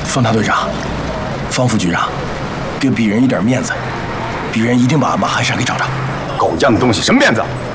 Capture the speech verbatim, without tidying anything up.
方大队长，方副局长，给鄙人一点面子，鄙人一定把马汉山给找着。 狗样的东西，什么面子？